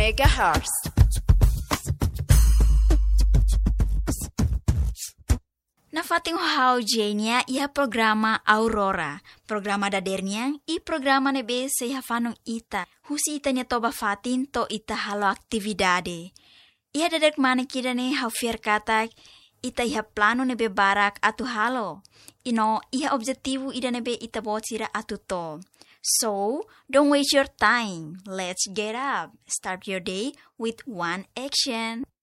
MHz. Nafating how jenya ia programa Aurora. Programa dadernya i programa nebe seha fanong ita. Husi ita nya toba fatin to ita halo aktividade. Ia dadek mana kida ne how fier katak ita iha plano nebe barak atu halo. Ino iha objektivu ida nebe ita bocira atu to. So, don't waste your time. Let's get up. Start your day with one action.